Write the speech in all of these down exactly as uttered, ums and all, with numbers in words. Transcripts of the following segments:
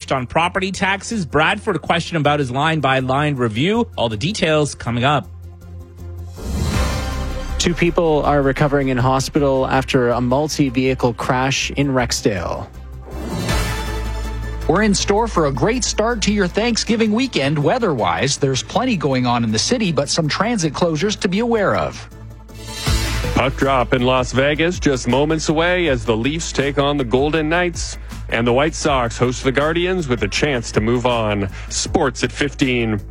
pushed on property taxes. Bradford questioned about his line-by-line review. All the details coming up. Two people are recovering in hospital after a multi-vehicle crash in Rexdale. We're in store for a great start to your Thanksgiving weekend weather-wise. There's plenty going on in the city, but some transit closures to be aware of. Puck drop in Las Vegas just moments away as the Leafs take on the Golden Knights. And the White Sox host the Guardians with a chance to move on. Sports at fifteen.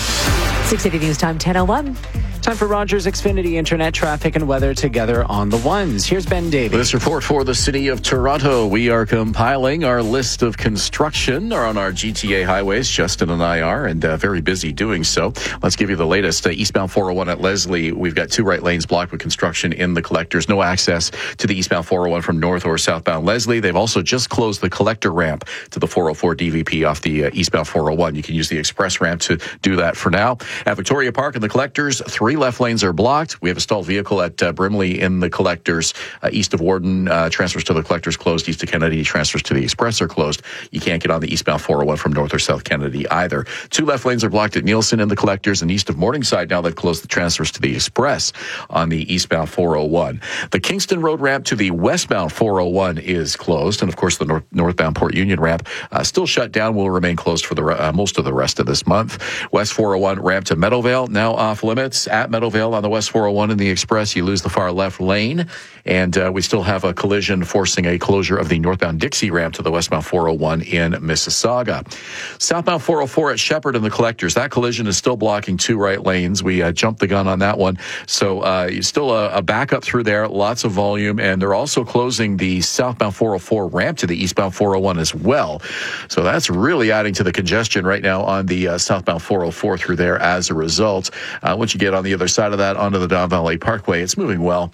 six eighty News Time, ten oh one. Time for Rogers Xfinity Internet traffic and weather together on the ones. Here's Ben Davies. This report for the city of Toronto. We are compiling our list of construction on our G T A highways. Justin and I are, and uh, very busy doing so. Let's give you the latest. Uh, eastbound four oh one at Leslie, we've got two right lanes blocked with construction in the collectors. No access to the eastbound four oh one from north or southbound Leslie. They've also just closed the collector ramp to the four oh four D V P off the uh, eastbound four oh one. You can use the express ramp to do that for now. At Victoria Park in the collectors, three left lanes are blocked. We have a stalled vehicle at uh, Brimley in the collectors. Uh, east of Warden, uh, transfers to the collectors closed. East of Kennedy, transfers to the express are closed. You can't get on the eastbound four oh one from north or south Kennedy either. Two left lanes are blocked at Nielsen in the collectors, and east of Morningside now they've closed the transfers to the express on the eastbound four oh one. The Kingston Road ramp to the westbound four oh one is closed, and of course the north, northbound Port Union ramp uh, still shut down, will remain closed for the uh, most of the rest of this month. West four oh one ramp to Meadowvale now off limits. At Meadowvale on the West four oh one in the express, you lose the far left lane, and uh, we still have a collision forcing a closure of the northbound Dixie ramp to the westbound four oh one in Mississauga. Southbound four oh four at Shepherd in the collectors, that collision is still blocking two right lanes. We uh, jumped the gun on that one, so uh, still a, a backup through there, lots of volume, and they're also closing the southbound four oh four ramp to the eastbound four oh one as well. So that's really adding to the congestion right now on the uh, southbound four oh four through there as a result. Uh, once you get on the other side of that onto the Don Valley Parkway, it's moving well.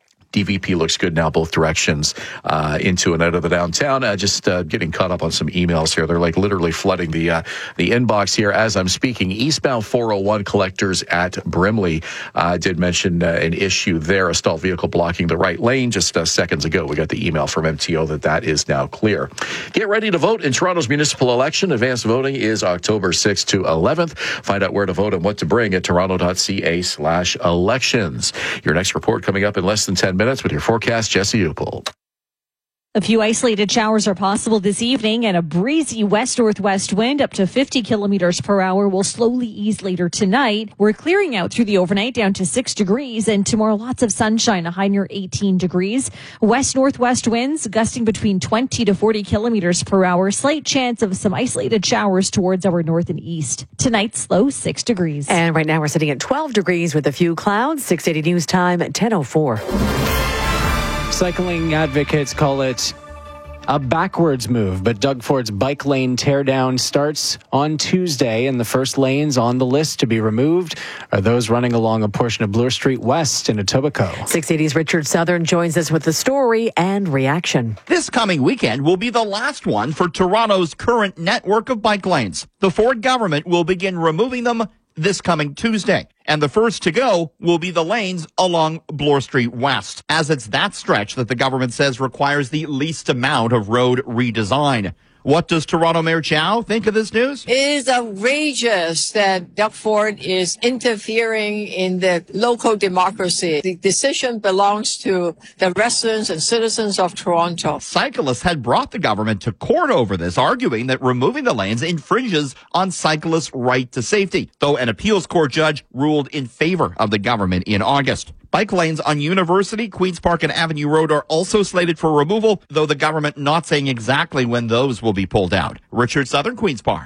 D V P looks good now, both directions, uh, into and out of the downtown. Uh, just uh, getting caught up on some emails here. They're like literally flooding the uh, the inbox here as I'm speaking. Eastbound four oh one collectors at Brimley uh, did mention uh, an issue there, a stalled vehicle blocking the right lane just uh, seconds ago. We got the email from M T O that that is now clear. Get ready to vote in Toronto's municipal election. Advanced voting is October sixth to eleventh. Find out where to vote and what to bring at toronto.ca slash elections. Your next report coming up in less than ten minutes. Minutes with your forecast, Jesse Upel. A few isolated showers are possible this evening, and a breezy west-northwest wind up to fifty kilometers per hour will slowly ease later tonight. We're clearing out through the overnight down to six degrees, and tomorrow lots of sunshine, a high near eighteen degrees. West-northwest winds gusting between twenty to forty kilometers per hour. Slight chance of some isolated showers towards our north and east. Tonight's low six degrees. And right now we're sitting at twelve degrees with a few clouds. six eighty News Time, ten oh four. Cycling advocates call it a backwards move, but Doug Ford's bike lane teardown starts on Tuesday, and the first lanes on the list to be removed are those running along a portion of Bloor Street West in Etobicoke. six eighty's Richard Southern joins us with the story and reaction. This coming weekend will be the last one for Toronto's current network of bike lanes. The Ford government will begin removing them this coming Tuesday. And the first to go will be the lanes along Bloor Street West, as it's that stretch that the government says requires the least amount of road redesign. What does Toronto Mayor Chow think of this news? It is outrageous that Doug Ford is interfering in the local democracy. The decision belongs to the residents and citizens of Toronto. Cyclists had brought the government to court over this, arguing that removing the lanes infringes on cyclists' right to safety, though an appeals court judge ruled in favor of the government in August. Bike lanes on University, Queen's Park, and Avenue Road are also slated for removal, though the government not saying exactly when those will be pulled out. Richard Southern, Queen's Park.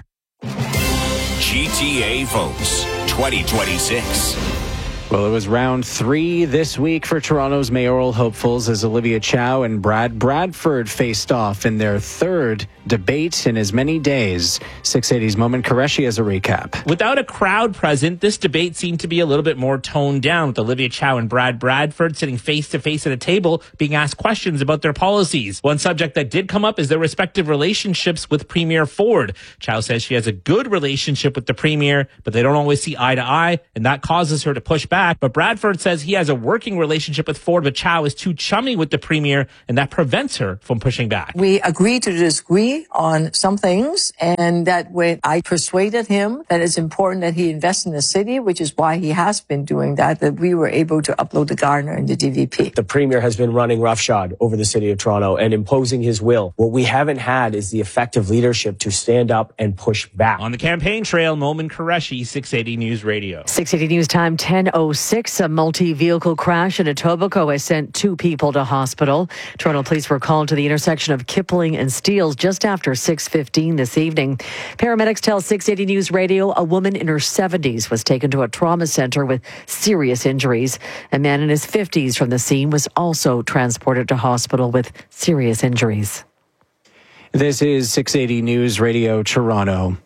G T A votes twenty twenty-six. Well, it was round three this week for Toronto's mayoral hopefuls as Olivia Chow and Brad Bradford faced off in their third debate in as many days. six eighty's Moment Qureshi has a recap. Without a crowd present, this debate seemed to be a little bit more toned down, with Olivia Chow and Brad Bradford sitting face-to-face at a table being asked questions about their policies. One subject that did come up is their respective relationships with Premier Ford. Chow says she has a good relationship with the Premier, but they don't always see eye to eye, and that causes her to push back back. But Bradford says he has a working relationship with Ford, but Chow is too chummy with the premier, and that prevents her from pushing back. We agree to disagree on some things, and that when I persuaded him that it's important that he invest in the city, which is why he has been doing that, that we were able to upload the Gardiner and the D V P. The premier has been running roughshod over the city of Toronto and imposing his will. What we haven't had is the effective leadership to stand up and push back. On the campaign trail, Momin Qureshi, six eighty News Radio. six eighty News Time, ten oh six. A multi-vehicle crash in Etobicoke has sent two people to hospital. Toronto police were called to the intersection of Kipling and Steeles just after six fifteen this evening. Paramedics tell six eighty News Radio a woman in her seventies was taken to a trauma center with serious injuries. A man in his fifties from the scene was also transported to hospital with serious injuries. This is six eighty News Radio Toronto.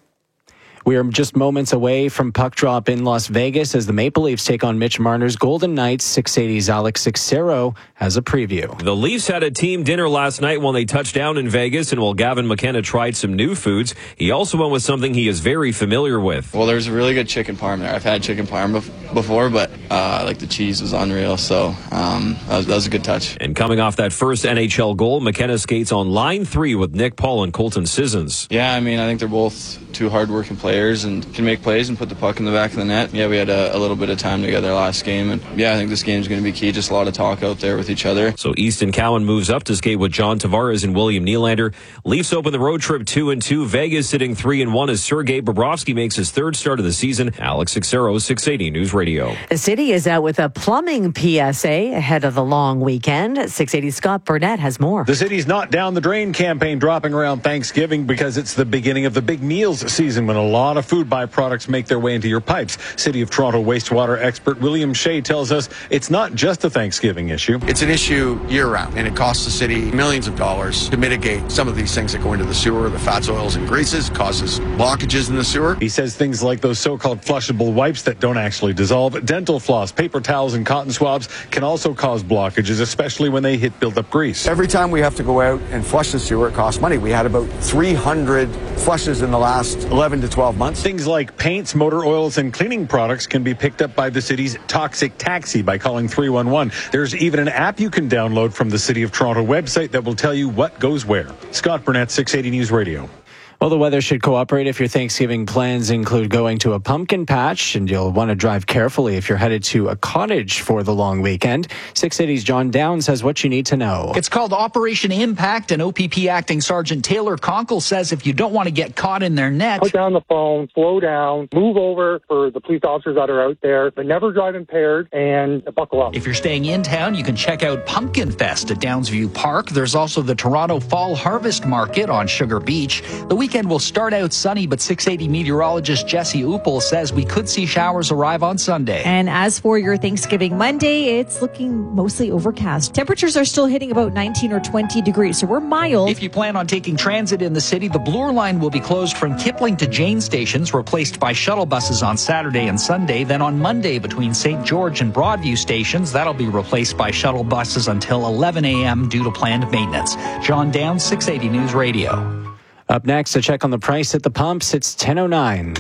We are just moments away from puck drop in Las Vegas as the Maple Leafs take on Mitch Marner's Golden Knights. six eighty's Alex Sixero has a preview. The Leafs had a team dinner last night when they touched down in Vegas, and while Gavin McKenna tried some new foods, he also went with something he is very familiar with. Well, there's a really good chicken parm there. I've had chicken parm before, but uh, like the cheese was unreal, so um, that, was, that was a good touch. And coming off that first N H L goal, McKenna skates on line three with Nick Paul and Colton Sissons. Yeah, I mean, I think they're both two hard-working players and can make plays and put the puck in the back of the net. Yeah, we had a, a little bit of time together last game, and yeah, I think this game is going to be key. Just a lot of talk out there with each other. So Easton Cowan moves up to skate with John Tavares and William Nylander. Leafs open the road trip two and two. Vegas sitting three and one as Sergei Bobrovsky makes his third start of the season. Alex Sixero, six eighty News Radio. The city is out with a plumbing P S A ahead of the long weekend. six eighty Scott Burnett has more. The city's Not Down the Drain campaign dropping around Thanksgiving because it's the beginning of the big meals season when a lot of food byproducts make their way into your pipes. City of Toronto wastewater expert William Shea tells us it's not just a Thanksgiving issue. It's an issue year-round, and it costs the city millions of dollars to mitigate some of these things that go into the sewer. The fats, oils, and greases causes blockages in the sewer. He says things like those so-called flushable wipes that don't actually dissolve, dental floss, paper towels, and cotton swabs can also cause blockages, especially when they hit built-up grease. Every time we have to go out and flush the sewer, it costs money. We had about three hundred flushes in the last eleven to twelve months. Things like paints, motor oils, and cleaning products can be picked up by the city's Toxic Taxi by calling three one one. There's even an app you can download from the City of Toronto website that will tell you what goes where. Scott Burnett, six eighty News Radio. Well, the weather should cooperate if your Thanksgiving plans include going to a pumpkin patch, and you'll want to drive carefully if you're headed to a cottage for the long weekend. six eighty's John Downs has what you need to know. It's called Operation Impact, and O P P Acting Sergeant Taylor Conkle says if you don't want to get caught in their net, put down the phone, slow down, move over for the police officers that are out there, but never drive impaired, and buckle up. If you're staying in town, you can check out Pumpkin Fest at Downsview Park. There's also the Toronto Fall Harvest Market on Sugar Beach. The weekend will start out sunny, but six eighty meteorologist Jesse Uppel says we could see showers arrive on Sunday. And as for your Thanksgiving Monday, it's looking mostly overcast. Temperatures are still hitting about nineteen or twenty degrees, so we're mild. If you plan on taking transit in the city, the Bloor line will be closed from Kipling to Jane stations, replaced by shuttle buses on Saturday and Sunday. Then on Monday, between Saint George and Broadview stations, that'll be replaced by shuttle buses until eleven a.m. due to planned maintenance. John Downs, six eighty News Radio. Up next, a check on the price at the pumps. It's ten oh nine.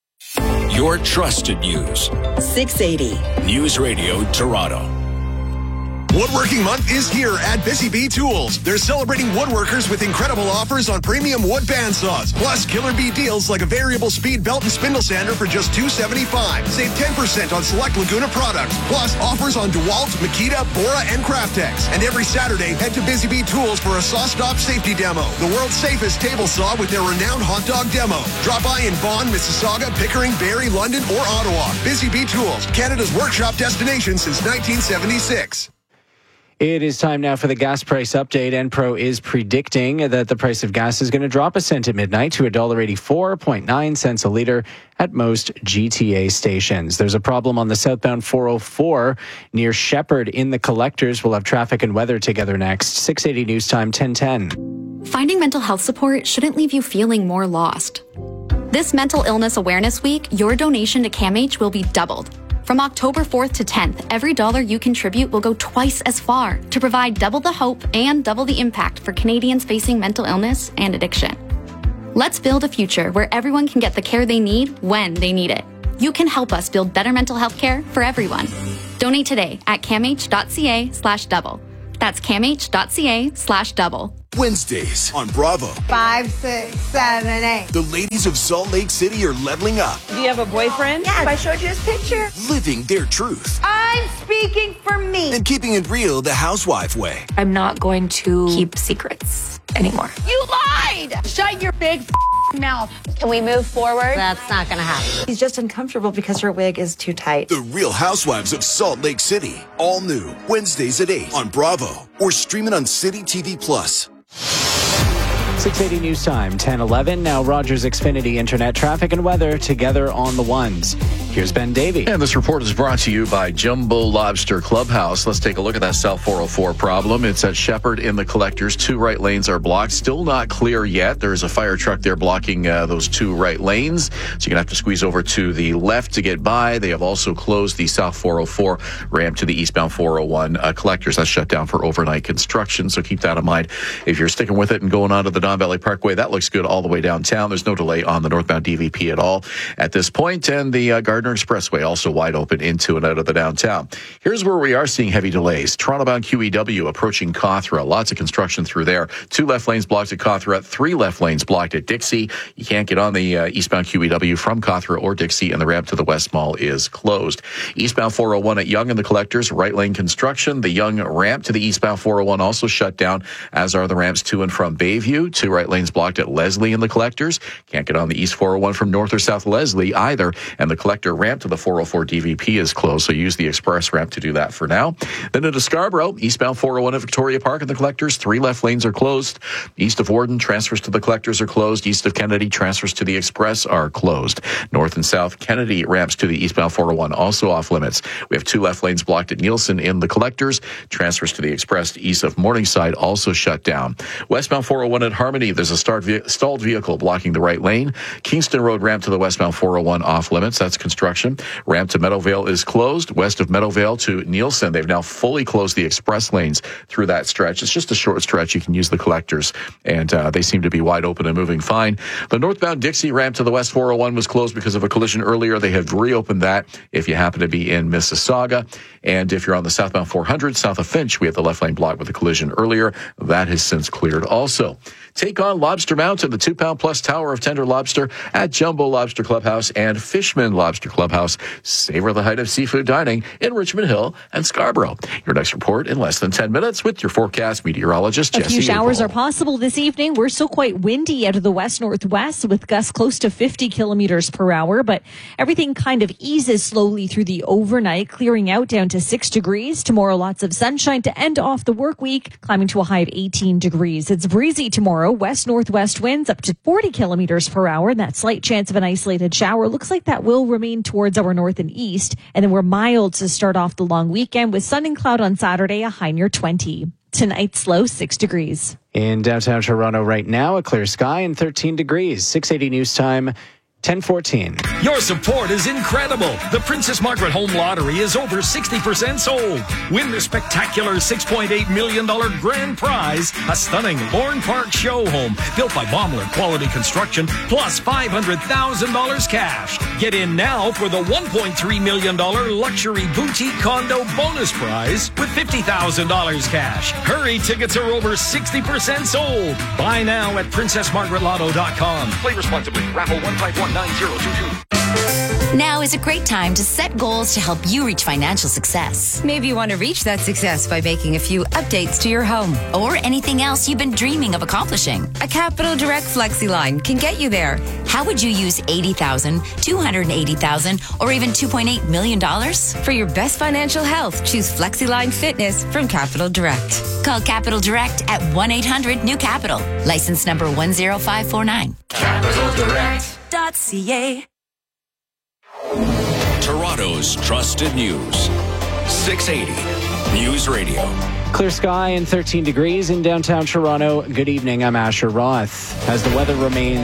Your trusted news. six eighty News Radio Toronto. Woodworking Month is here at Busy Bee Tools. They're celebrating woodworkers with incredible offers on premium wood bandsaws, plus killer bee deals like a variable speed belt and spindle sander for just two dollars and seventy-five cents. Save ten percent on select Laguna products, plus offers on DeWalt, Makita, Bora, and Craftex. And every Saturday, head to Busy Bee Tools for a saw stop safety demo, the world's safest table saw with their renowned hot dog demo. Drop by in Vaughan, Mississauga, Pickering, Barrie, London, or Ottawa. Busy Bee Tools, Canada's workshop destination since nineteen seventy-six. It is time now for the gas price update. Enpro is predicting that the price of gas is going to drop a cent at midnight to one dollar eighty-four point nine cents a litre at most G T A stations. There's a problem on the southbound four oh four near Shepherd in the collectors. We'll have traffic and weather together next. six eighty News Time, ten ten. Finding mental health support shouldn't leave you feeling more lost. This Mental Illness Awareness Week, your donation to CAMH will be doubled. From October fourth to tenth, every dollar you contribute will go twice as far to provide double the hope and double the impact for Canadians facing mental illness and addiction. Let's build a future where everyone can get the care they need when they need it. you can help us build better mental health care for everyone. Donate today at camh.ca slash double. That's camh.ca slash double. Wednesdays on Bravo. Five, six, seven, eight. The ladies of Salt Lake City are leveling up. Do you have a boyfriend? Yes. I showed you his picture. Living their truth. I'm speaking for me. And keeping it real the housewife way. I'm not going to keep secrets anymore. You lied! Shut your big mouth. Can we move forward? That's not going to happen. He's just uncomfortable because her wig is too tight. The Real Housewives of Salt Lake City. All new. Wednesdays at eight on Bravo. Or streaming on City T V Plus. six eighty News Time, ten eleven. Now Rogers Xfinity Internet traffic and weather together on the ones. Here's Ben Davey. And this report is brought to you by Jumbo Lobster Clubhouse. Let's take a look at that South four oh four problem. It's at Shepherd in the Collectors. Two right lanes are blocked. Still not clear yet. There's a fire truck there blocking uh, those two right lanes. So you're going to have to squeeze over to the left to get by. They have also closed the South four oh four ramp to the eastbound four oh one uh, Collectors. That's shut down for overnight construction. So keep that in mind. If you're sticking with it and going on to the Don Valley Parkway, that looks good all the way downtown. There's no delay on the northbound D V P at all at this point. And the uh, Gardner Expressway also wide open into and out of the downtown. Here's where we are seeing heavy delays. Toronto-bound Q E W approaching Cawthra. Lots of construction through there. Two left lanes blocked at Cawthra. Three left lanes blocked at Dixie. You can't get on the uh, eastbound Q E W from Cawthra or Dixie, and the ramp to the West Mall is closed. Eastbound four oh one at Yonge and the Collectors. Right lane construction. The Yonge ramp to the eastbound four oh one also shut down, as are the ramps to and from Bayview. Two right lanes blocked at Leslie and the Collectors. Can't get on the East four oh one from North or South Leslie either. And the Collector ramp to the four oh four D V P is closed, so use the express ramp to do that for now. Then into Scarborough, eastbound four oh one at Victoria Park and the Collectors. Three left lanes are closed. East of Warden, transfers to the Collectors are closed. East of Kennedy, transfers to the Express are closed. North and South Kennedy ramps to the eastbound four oh one also off limits. We have two left lanes blocked at Nielsen in the Collectors. Transfers to the Express east of Morningside also shut down. Westbound four oh one at Harmony, there's a start ve- stalled vehicle blocking the right lane. Kingston Road ramp to the westbound four oh one off limits. That's construction. Ramp to Meadowvale is closed. West of Meadowvale to Nielsen, they've now fully closed the express lanes through that stretch. It's just a short stretch. You can use the Collectors, and uh, they seem to be wide open and moving fine. The northbound Dixie ramp to the West four oh one was closed because of a collision earlier. They have reopened that if you happen to be in Mississauga. And if you're on the southbound four hundred, south of Finch, we had the left lane blocked with a collision earlier. That has since cleared also. Take on Lobster Mountain, the two-pound plus tower of tender lobster at Jumbo Lobster Clubhouse and Fishman Lobster Clubhouse. Savor the height of seafood dining in Richmond Hill and Scarborough. Your next report in less than ten minutes with your forecast meteorologist, A Jesse few showers April. are possible this evening. We're still quite windy out of the west-northwest with gusts close to fifty kilometers per hour, but everything kind of eases slowly through the overnight, clearing out down to six degrees. Tomorrow, lots of sunshine to end off the work week, climbing to a high of eighteen degrees. It's breezy tomorrow. West-northwest winds up to forty kilometers per hour, and that slight chance of an isolated shower looks like that will remain towards our north and east. And then we're mild to start off the long weekend with sun and cloud on Saturday, a high near twenty. Tonight's low, six degrees. In downtown Toronto right now, a clear sky and thirteen degrees. six eighty News Time, ten fourteen. Your support is incredible. The Princess Margaret Home Lottery is over sixty percent sold. Win the spectacular six point eight million dollars grand prize, a stunning Lorne Park show home built by Baumler Quality Construction, plus five hundred thousand dollars cash. Get in now for the one point three million dollars luxury boutique condo bonus prize with fifty thousand dollars cash. Hurry, tickets are over sixty percent sold. Buy now at princess margaret lotto dot com. Play responsibly. Raffle one five one nine zero two two. Now is a great time to set goals to help you reach financial success. Maybe you want to reach that success by making a few updates to your home. Or anything else you've been dreaming of accomplishing. A Capital Direct FlexiLine can get you there. How would you use eighty thousand dollars, two hundred eighty thousand dollars, or even two point eight million dollars? For your best financial health, choose FlexiLine Fitness from Capital Direct. Call Capital Direct at one eight hundred new capital. License number one zero five four nine. Capital Direct. .ca. Toronto's trusted news. six eighty News Radio. Clear sky and thirteen degrees in downtown Toronto. Good evening. I'm Asher Roth. As the weather remains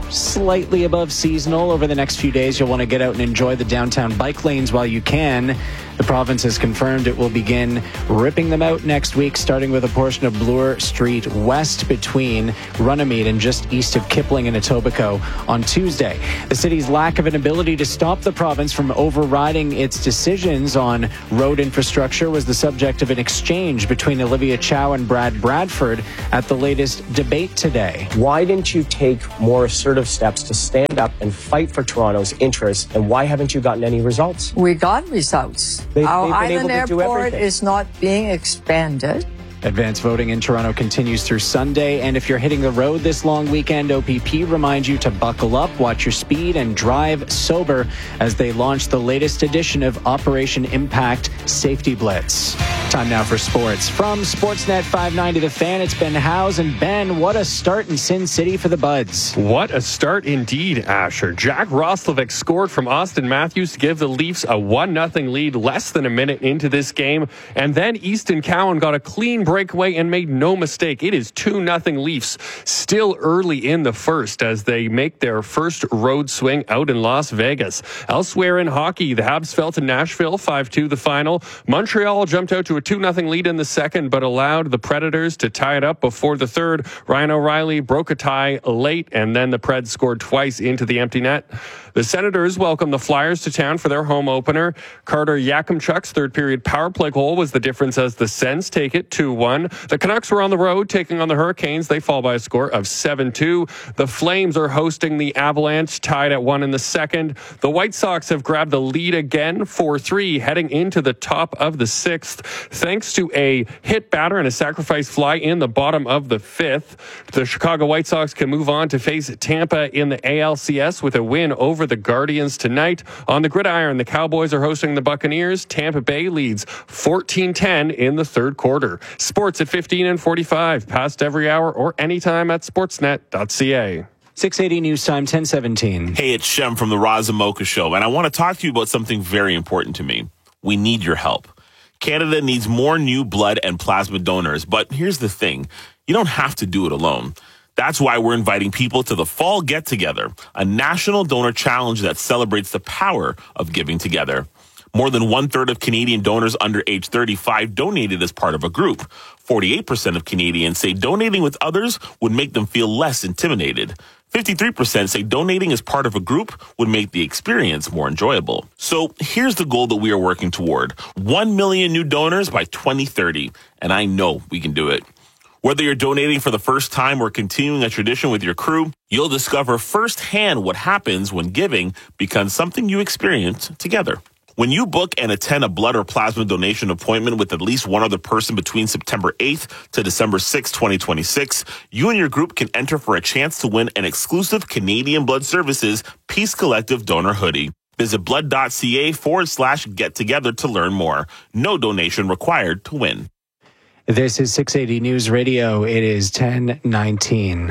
slightly above seasonal. Over the next few days, you'll want to get out and enjoy the downtown bike lanes while you can. The province has confirmed it will begin ripping them out next week, starting with a portion of Bloor Street West between Runnymede and just east of Kipling and Etobicoke on Tuesday. The city's lack of an ability to stop the province from overriding its decisions on road infrastructure was the subject of an exchange between Olivia Chow and Brad Bradford at the latest debate today. Why didn't you take more assertive steps to stand up and fight for Toronto's interests, and why haven't you gotten any results? We got results. They, Our island airport is not being expanded. Advance voting in Toronto continues through Sunday, and if you're hitting the road this long weekend, O P P reminds you to buckle up, watch your speed, and drive sober as they launch the latest edition of Operation Impact Safety Blitz. Time now for sports. From Sportsnet five ninety The Fan, it's Ben Howes. And Ben, what a start in Sin City for the Buds. What a start indeed, Asher. Jack Roslovic scored from Austin Matthews to give the Leafs a one nothing lead less than a minute into this game. And then Easton Cowan got a clean breakaway and made no mistake. It is two nothing Leafs still early in the first as they make their first road swing out in Las Vegas. Elsewhere in hockey, the Habs fell to Nashville five two the final. Montreal jumped out to a two nothing lead in the second, but allowed the Predators to tie it up before the third. Ryan O'Reilly broke a tie late, and then the Preds scored twice into the empty net. The Senators welcomed the Flyers to town for their home opener. Carter Yakimchuk's third period power play goal was the difference as the Sens take it two one. The Canucks were on the road taking on the Hurricanes. They fall by a score of seven two. The Flames are hosting the Avalanche, tied at one in the second. The White Sox have grabbed the lead again, four three, heading into the top of the sixth. Thanks to a hit batter and a sacrifice fly in the bottom of the fifth, the Chicago White Sox can move on to face Tampa in the A L C S with a win over the Guardians tonight. On the gridiron, the Cowboys are hosting the Buccaneers. Tampa Bay leads fourteen ten in the third quarter. Sports at fifteen and forty-five, past every hour or anytime at sportsnet dot c a. six eighty News Time, ten seventeen. Hey, it's Shem from the Roz and Mocha Show, and I want to talk to you about something very important to me. We need your help. Canada needs more new blood and plasma donors, but here's the thing. You don't have to do it alone. That's why we're inviting people to the Fall Get Together, a national donor challenge that celebrates the power of giving together. More than one third of Canadian donors under age thirty-five donated as part of a group. forty-eight percent of Canadians say donating with others would make them feel less intimidated. fifty-three percent say donating as part of a group would make the experience more enjoyable. So here's the goal that we are working toward. one million new donors by twenty thirty. And I know we can do it. Whether you're donating for the first time or continuing a tradition with your crew, you'll discover firsthand what happens when giving becomes something you experience together. When you book and attend a blood or plasma donation appointment with at least one other person between September eighth to December sixth, twenty twenty-six, you and your group can enter for a chance to win an exclusive Canadian Blood Services Peace Collective donor hoodie. Visit blood.ca forward slash get together to learn more. No donation required to win. This is six eighty News Radio. It is ten nineteen.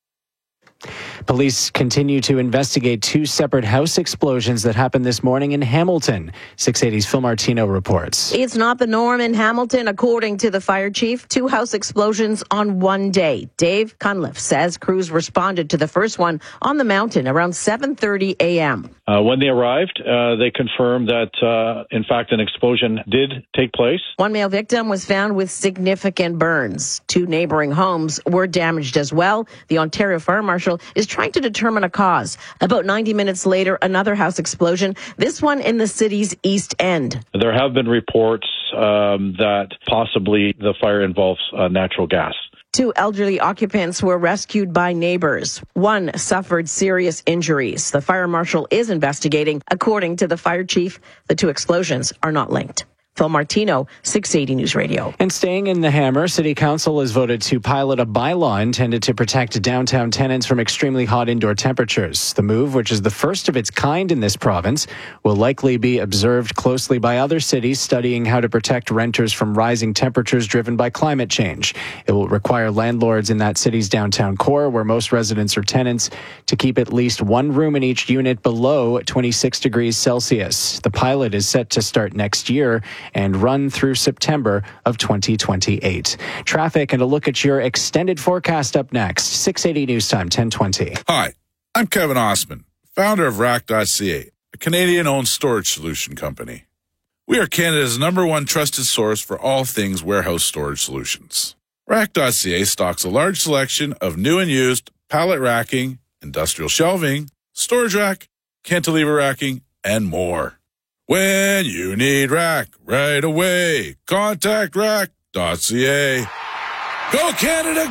Police continue to investigate two separate house explosions that happened this morning in Hamilton. six eighty's Phil Martino reports. It's not the norm in Hamilton, according to the fire chief. Two house explosions on one day. Dave Cunliffe says crews responded to the first one on the mountain around seven thirty a.m. Uh, when they arrived, uh, they confirmed that, uh, in fact, an explosion did take place. One male victim was found with significant burns. Two neighboring homes were damaged as well. The Ontario Fire Marshal is trying to determine a cause. About ninety minutes later, another house explosion, this one in the city's East End. There have been reports um, that possibly the fire involves uh, natural gas. Two elderly occupants were rescued by neighbors. One suffered serious injuries. The fire marshal is investigating. According to the fire chief, the two explosions are not linked. Phil Martino, six eighty News Radio. And staying in the Hammer, City Council has voted to pilot a bylaw intended to protect downtown tenants from extremely hot indoor temperatures. The move, which is the first of its kind in this province, will likely be observed closely by other cities studying how to protect renters from rising temperatures driven by climate change. It will require landlords in that city's downtown core, where most residents are tenants, to keep at least one room in each unit below twenty-six degrees Celsius. The pilot is set to start next year and run through September of twenty twenty-eight. Traffic and a look at your extended forecast up next. six eighty News Time, ten twenty. Hi, I'm Kevin Osman, founder of Rack dot C A, a Canadian-owned storage solution company. We are Canada's number one trusted source for all things warehouse storage solutions. Rack dot C A stocks a large selection of new and used pallet racking, industrial shelving, storage rack, cantilever racking, and more. When you need rack right away, contact Rack dot C A. Go Canada,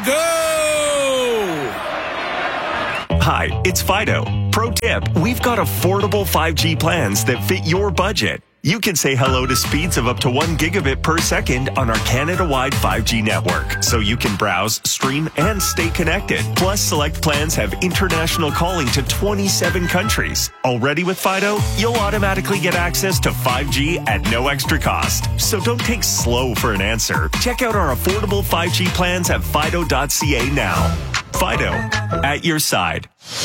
go! Hi, it's Fido. Pro tip, we've got affordable five G plans that fit your budget. You can say hello to speeds of up to one gigabit per second on our Canada-wide five G network, so you can browse, stream, and stay connected. Plus, select plans have international calling to twenty-seven countries. Already with Fido, you'll automatically get access to five G at no extra cost. So don't take slow for an answer. Check out our affordable five G plans at Fido dot C A now. Fido, at your side.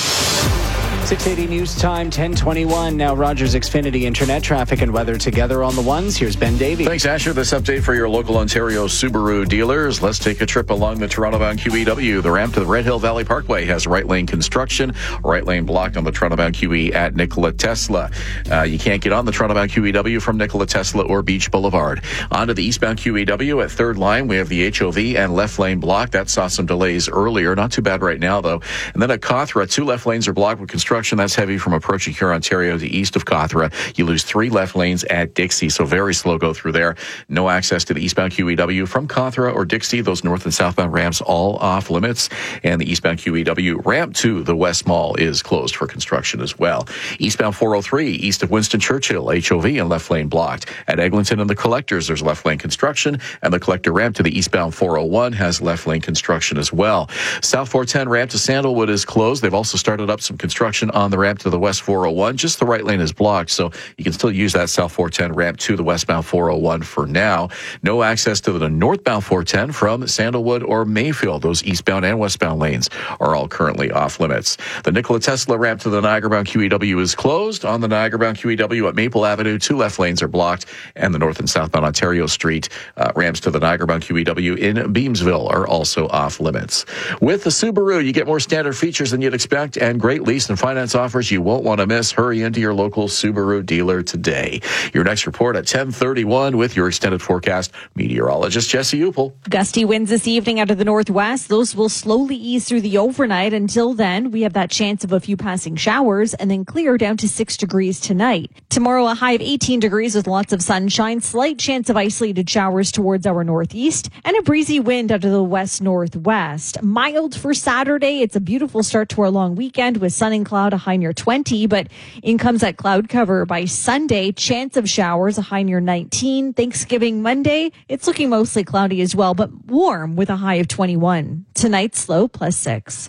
six eighty News Time, ten twenty-one. Now Rogers Xfinity Internet traffic and weather together on the ones. Here's Ben Davey. Thanks, Asher. This update for your local Ontario Subaru dealers. Let's take a trip along the Toronto-bound Q E W. The ramp to the Red Hill Valley Parkway has right lane construction. Right lane blocked on the Toronto-bound Q E at Nikola Tesla. Uh, you can't get on the Toronto-bound Q E W from Nikola Tesla or Beach Boulevard. On to the eastbound Q E W at third line. We have the H O V and left lane blocked. That saw some delays earlier. Not too bad right now, though. And then at Cawthra, two left lanes are blocked with construction. That's heavy from approaching here, Ontario, to east of Cawthra. You lose three left lanes at Dixie, so very slow go through there. No access to the eastbound Q E W from Cawthra or Dixie. Those north and southbound ramps all off limits. And the eastbound Q E W ramp to the West Mall is closed for construction as well. Eastbound four oh three, east of Winston Churchill, H O V and left lane blocked. At Eglinton and the Collectors, there's left lane construction, and the Collector ramp to the eastbound four oh one has left lane construction as well. South four ten ramp to Sandalwood is closed. They've also started up some construction on the ramp to the west four oh one. Just the right lane is blocked, so you can still use that South four ten ramp to the westbound four oh one for now. No access to the northbound four ten from Sandalwood or Mayfield. Those eastbound and westbound lanes are all currently off limits. The Nikola Tesla ramp to the Niagara-bound Q E W is closed. On the Niagara-bound Q E W at Maple Avenue, two left lanes are blocked, and the north and southbound Ontario Street uh, ramps to the Niagara-bound Q E W in Beamsville are also off limits. With the Subaru, you get more standard features than you'd expect and great lease and finance offers you won't want to miss. Hurry into your local Subaru dealer today. Your next report at ten thirty-one with your extended forecast meteorologist Jesse Upel. Gusty winds this evening out of the northwest. Those will slowly ease through the overnight. Until then, we have that chance of a few passing showers and then clear down to six degrees tonight. Tomorrow, a high of eighteen degrees with lots of sunshine, slight chance of isolated showers towards our northeast, and a breezy wind out of the west northwest. Mild for Saturday. It's a beautiful start to our long weekend with sun and cloud, a high near twenty, but in comes that cloud cover by Sunday. Chance of showers, a high near nineteen. Thanksgiving Monday, it's looking mostly cloudy as well, but warm with a high of twenty-one. Tonight's low plus six.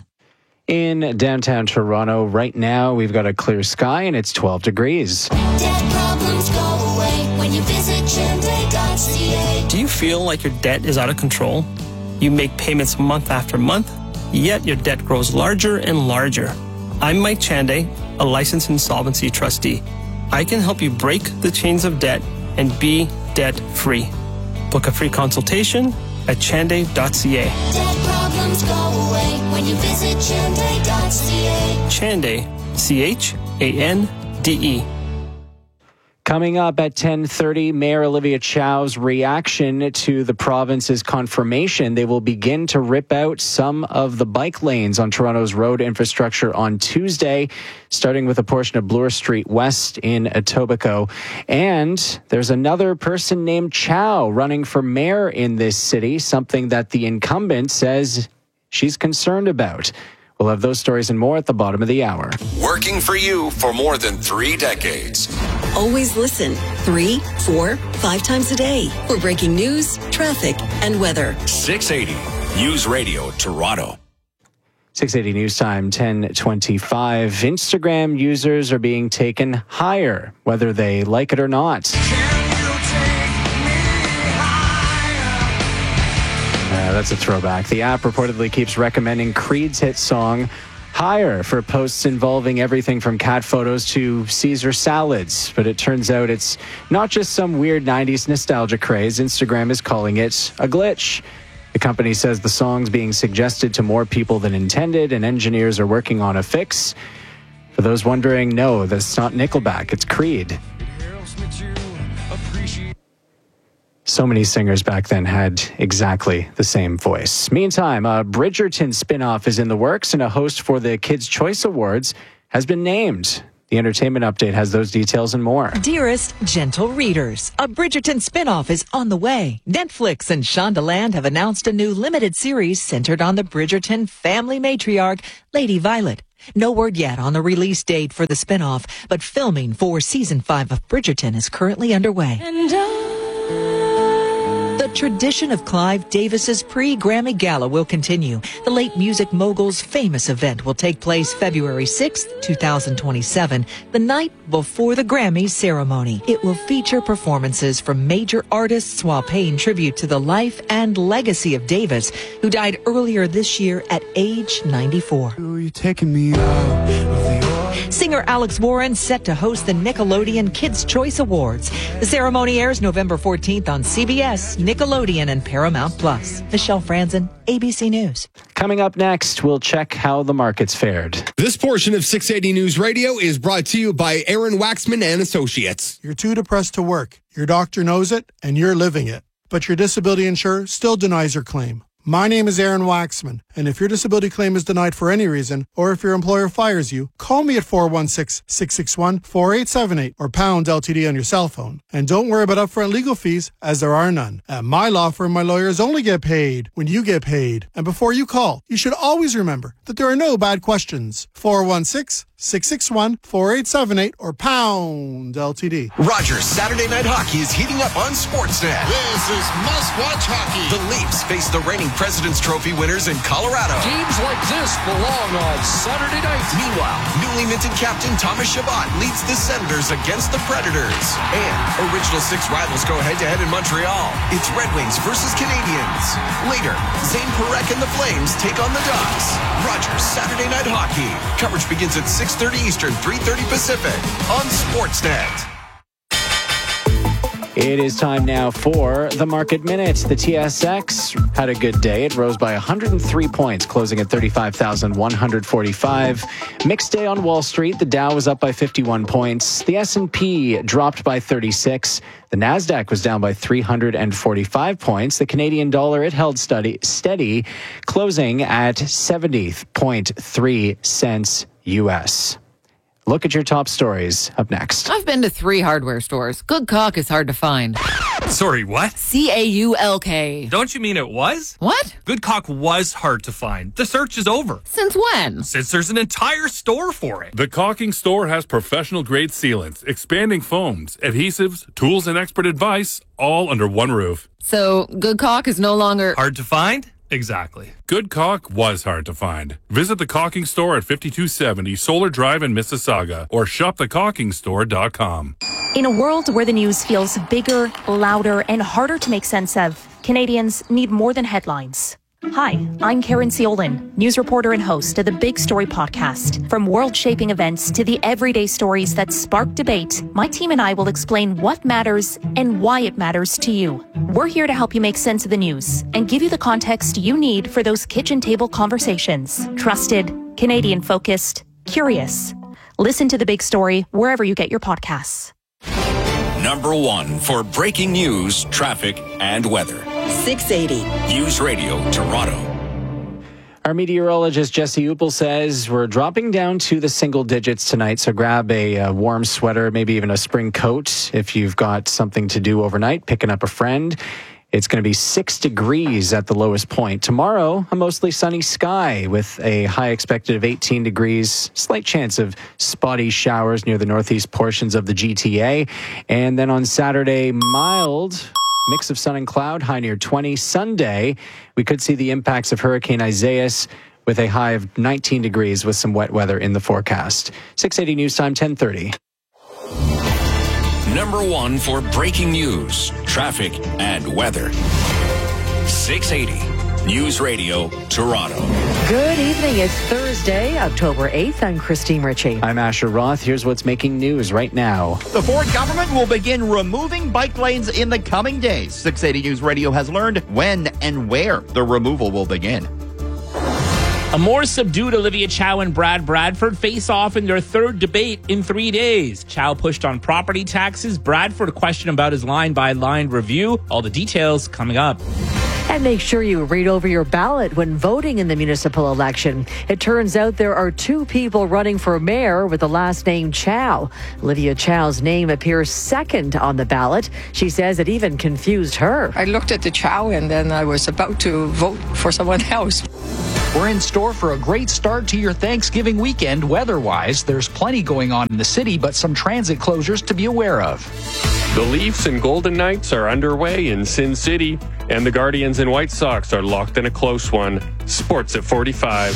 In downtown Toronto right now, we've got a clear sky and it's twelve degrees. Debt problems go away when you visit Chande dot C A. Do you feel like your debt is out of control? You make payments month after month, yet your debt grows larger and larger. I'm Mike Chande, a licensed insolvency trustee. I can help you break the chains of debt and be debt-free. Book a free consultation at Chande dot C A. Debt problems go away when you visit Chande dot C A. Chande, C H A N D E. Coming up at ten thirty, Mayor Olivia Chow's reaction to the province's confirmation. They will begin to rip out some of the bike lanes on Toronto's road infrastructure on Tuesday, starting with a portion of Bloor Street West in Etobicoke. And there's another person named Chow running for mayor in this city, something that the incumbent says she's concerned about. We'll have those stories and more at the bottom of the hour. Working for you for more than three decades. Always listen three, four, five times a day for breaking news, traffic, and weather. six eighty News Radio Toronto. six eighty News Time, ten twenty-five. Instagram users are being taken higher, whether they like it or not. Uh, that's a throwback. The app reportedly keeps recommending Creed's hit song Higher for posts involving everything from cat photos to Caesar salads. But it turns out it's not just some weird nineties nostalgia craze. Instagram is calling it a glitch. The company says the song's being suggested to more people than intended, and engineers are working on a fix. For those wondering, no, that's not Nickelback, it's Creed. So many singers back then had exactly the same voice. Meantime, a Bridgerton spinoff is in the works, and a host for the Kids' Choice Awards has been named. The Entertainment Update has those details and more. Dearest gentle readers, a Bridgerton spinoff is on the way. Netflix and Shondaland have announced a new limited series centered on the Bridgerton family matriarch, Lady Violet. No word yet on the release date for the spinoff, but filming for season five of Bridgerton is currently underway. And the tradition of Clive Davis's pre-Grammy Gala will continue. The late music mogul's famous event will take place February sixth, twenty twenty-seven, the night before the Grammy ceremony. It will feature performances from major artists while paying tribute to the life and legacy of Davis, who died earlier this year at age ninety-four. You're taking me out of the Singer Alex Warren set to host the Nickelodeon Kids' Choice Awards. The ceremony airs November fourteenth on C B S, Nickelodeon, and Paramount Plus. Michelle Franzen, A B C News. Coming up next, we'll check how the markets fared. This portion of six eighty News Radio is brought to you by Aaron Waxman and Associates. You're too depressed to work. Your doctor knows it, and you're living it. But your disability insurer still denies your claim. My name is Aaron Waxman, and if your disability claim is denied for any reason, or if your employer fires you, call me at four one six, six six one, four eight seven eight or pound L T D on your cell phone. And don't worry about upfront legal fees, as there are none. At my law firm, my lawyers only get paid when you get paid. And before you call, you should always remember that there are no bad questions. four one six, six six one, four eight seven eight or pound L T D. Rogers Saturday Night Hockey is heating up on Sportsnet. This is must-watch hockey. The Leafs face the reigning President's Trophy winners in Colorado. Games like this belong on Saturday night. Meanwhile, newly minted captain Thomas Chabot leads the Senators against the Predators. And original six rivals go head-to-head in Montreal. It's Red Wings versus Canadiens. Later, Zane Parekh and the Flames take on the Ducks. Rogers Saturday Night Hockey. Coverage begins at six thirty Eastern, three thirty Pacific on Sportsnet. It is time now for the Market Minutes. The T S X had a good day. It rose by one hundred three points, closing at thirty-five thousand one hundred forty-five. Mixed day on Wall Street. The Dow was up by fifty-one points. The S and P dropped by thirty-six. The Nasdaq was down by three hundred forty-five points. The Canadian dollar, it held steady, steady closing at seventy point three cents U S. Look at your top stories up next. I've been to three hardware stores. Good caulk is hard to find. Sorry, what? C A U L K. Don't you mean it was? What? Good caulk was hard to find. The search is over. Since when? Since there's an entire store for it. The Caulking Store has professional-grade sealants, expanding foams, adhesives, tools, and expert advice, all under one roof. So, good caulk is no longer... hard to find? Exactly. Good caulk was hard to find. Visit the Caulking Store at fifty-two seventy Solar Drive in Mississauga or shop the caulking store dot com. In a world where the news feels bigger, louder, and harder to make sense of, Canadians need more than headlines. Hi, I'm Karen Ciolin, news reporter and host of the Big Story podcast. From world-shaping events to the everyday stories that spark debate, my team and I will explain what matters and why it matters to you. We're here to help you make sense of the news and give you the context you need for those kitchen table conversations. Trusted, Canadian-focused, curious. Listen to The Big Story wherever you get your podcasts. Number one for breaking news, traffic, and weather. six eighty. News Radio Toronto. Our meteorologist Jesse Uppel says we're dropping down to the single digits tonight, so grab a, a warm sweater, maybe even a spring coat if you've got something to do overnight, picking up a friend. It's going to be six degrees at the lowest point. Tomorrow, a mostly sunny sky with a high expected of eighteen degrees. Slight chance of spotty showers near the northeast portions of the G T A. And then on Saturday, mild mix of sun and cloud, high near twenty. Sunday, we could see the impacts of Hurricane Isaias with a high of nineteen degrees with some wet weather in the forecast. six eighty News Time, ten thirty. Number one for breaking news, traffic, and weather. six eighty News Radio Toronto. Good evening. It's Thursday, October eighth. I'm Christine Ritchie. I'm Asher Roth. Here's what's making news right now. The Ford government will begin removing bike lanes in the coming days. six eighty News Radio has learned when and where the removal will begin. A more subdued Olivia Chow and Brad Bradford face off in their third debate in three days. Chow pushed on property taxes. Bradford questioned about his line-by-line review. All the details coming up. And make sure you read over your ballot when voting in the municipal election. It turns out there are two people running for mayor with the last name Chow. Olivia Chow's name appears second on the ballot. She says it even confused her. I looked at the Chow and then I was about to vote for someone else. We're in store for a great start to your Thanksgiving weekend weather-wise. There's plenty going on in the city, but some transit closures to be aware of. The Leafs and Golden Knights are underway in Sin City, and the Guardians and White Sox are locked in a close one. Sports at forty-five.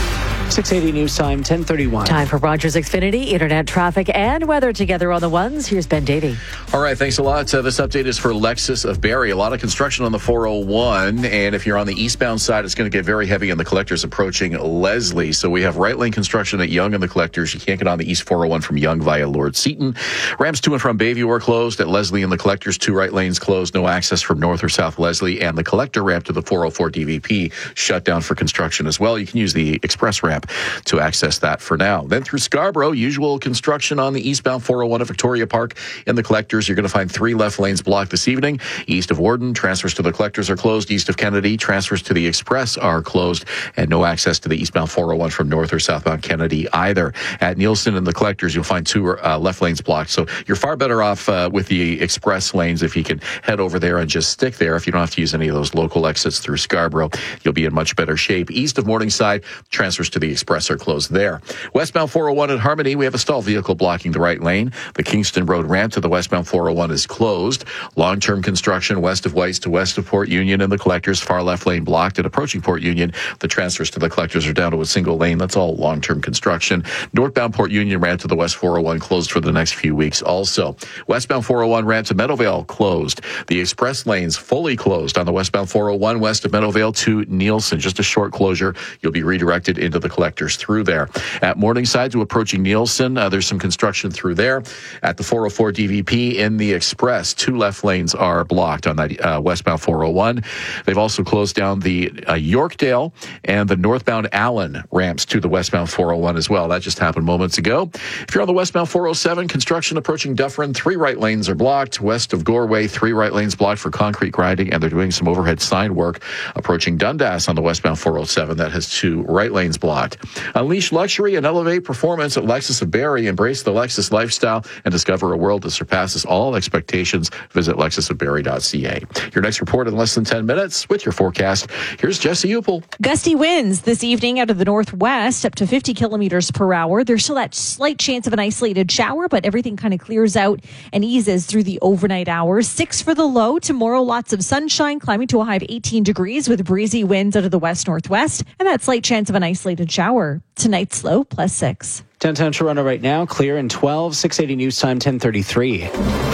six eighty News Time, ten thirty-one. Time for Rogers Xfinity, internet traffic and weather together on the ones. Here's Ben Davey. All right, thanks a lot. Uh, this update is for Lexus of Barrie. A lot of construction on the four oh one, and if you're on the eastbound side, it's going to get very heavy on the collectors approaching Leslie. So we have right lane construction at Yonge and the collectors. You can't get on the east four oh one from Yonge via Lord Seaton. Ramps to and from Bayview are closed. At Leslie and the collectors, two right lanes closed. No access from north or south Leslie, and the collector ramp to the four oh four D V P shut down for construction as well. You can use the express ramp to access that for now. Then through Scarborough, usual construction on the eastbound four oh one at Victoria Park. In the collectors, you're going to find three left lanes blocked this evening. East of Warden, transfers to the collectors are closed. East of Kennedy, transfers to the express are closed, and no access to the eastbound four oh one from north or southbound Kennedy either. At Nielsen and the collectors, you'll find two uh, left lanes blocked. So you're far better off uh, with the express lanes if you can head over there and just stick there. If you don't have to use any of those local exits through Scarborough, you'll be in much better shape. East of Morningside, transfers to the express are closed there. Westbound four oh one at Harmony, we have a stalled vehicle blocking the right lane. The Kingston Road ramp to the westbound four oh one is closed. Long-term construction west of Whites to west of Port Union and the collectors, far left lane blocked. And approaching Port Union, the transfers to the collectors are down to a single lane. That's all long-term construction. Northbound Port Union ramp to the west four oh one closed for the next few weeks also. Westbound four oh one ramp to Meadowvale closed. The express lanes fully closed on the westbound four oh one west of Meadowvale to Nielsen. Just a short closure. You'll be redirected into the collectors through there. At Morningside to approaching Nielsen, uh, there's some construction through there. At the four oh four D V P in the express, two left lanes are blocked on that uh, westbound four oh one. They've also closed down the uh, Yorkdale and the northbound Allen ramps to the westbound four oh one as well. That just happened moments ago. If you're on the westbound four oh seven, construction approaching Dufferin, three right lanes are blocked. West of Goreway, three right lanes blocked for concrete grinding, and they're doing some overhead sign work approaching Dundas on the westbound four oh seven. That has two right lanes blocked. Unleash luxury and elevate performance at Lexus of Barrie. Embrace the Lexus lifestyle and discover a world that surpasses all expectations. Visit lexus of barrie dot c a. Your next report in less than ten minutes with your forecast. Here's Jesse Upel. Gusty winds this evening out of the northwest up to fifty kilometers per hour. There's still that slight chance of an isolated shower, but everything kind of clears out and eases through the overnight hours. Six for the low. Tomorrow, lots of sunshine, climbing to a high of eighteen degrees with breezy winds out of the west northwest and that slight chance of an isolated shower. Tonight's low plus six. Downtown Toronto right now, clear and twelve. six eighty News Time, ten thirty-three.